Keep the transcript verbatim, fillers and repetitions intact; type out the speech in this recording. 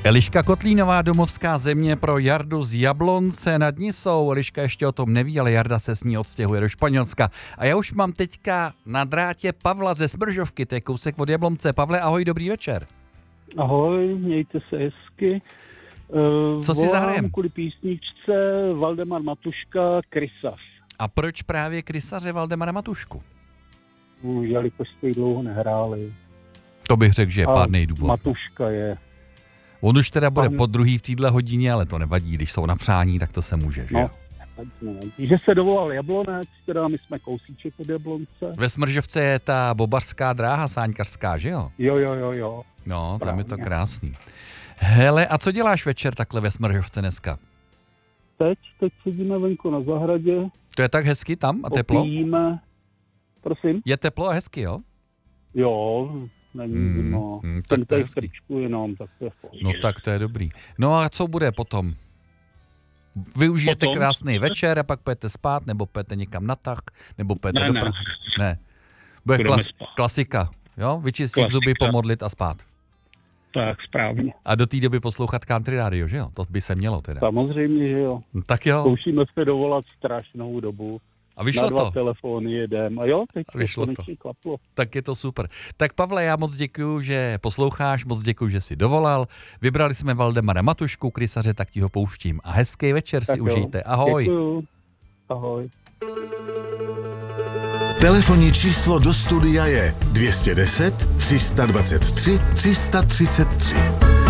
Eliška Kotlínová, domovská země pro Jardu z Jablonce nad Nisou. Eliška ještě o tom neví, ale Jarda se s ní odstěhuje do Španělska. A já už mám teďka na drátě Pavla ze Smržovky, to je kousek od Jablonce. Pavle, ahoj, dobrý večer. Ahoj, mějte se hezky. Uh, Co si zahrajem? Kvůli písničce Valdemar Matuška Krysař. A proč právě Krysaře Valdemara Matušku? Uh, jelikož jste ji dlouho nehráli. To bych řekl, že je pádnej důvod. Matuška je. On už teda bude Pan... po druhý v téhle hodině, ale to nevadí, když jsou na přání, tak to se může, že no, jo? nevadí. Že se dovolal Jablonec, teda my jsme kousíček od Jablonce. Ve Smržovce je ta bobařská dráha sáňkařská, že jo? Jo, jo, jo, jo. No, tam Právě. je to krásný. Hele, a co děláš večer takhle ve Smržovce dneska? Teď, teď sedíme venku na zahradě. To je tak hezky tam a teplo? Popijíme. Prosím? Je teplo a hezky, jo? Jo, není Hmm, zima. hmm, tak Jsem to je tady v hezký. trčku jenom, tak to je v pohodě. No tak to je dobrý. No a co bude potom? Využijete Potom? krásný večer a pak půjdete spát, nebo půjdete někam na tah, nebo půjdete Ne, do ne. Prahy? Ne. Bude Budeme klas- spát. klasika, jo? Vyčistit Klasika. zuby, pomodlit a spát. Tak, správně. A do té doby poslouchat country radio, že jo? To by se mělo teda. Samozřejmě, že jo. No, tak jo. Zkoušíme se dovolat strašnou dobu. A vyšlo Na dva to. telefony jedem. A jo, teď A vyšlo to to. konečně klaplo. Tak je to super. Tak Pavle, já moc děkuju, že posloucháš, moc děkuju, že jsi dovolal. Vybrali jsme Valdemara Matušku, Krysaře, tak ti ho pouštím. A hezký večer Tak si jo. užijte. Ahoj. Děkuju. Ahoj. Telefonní číslo do studia je dvě stě deset, tři sta dvacet tři, tři sta třicet tři.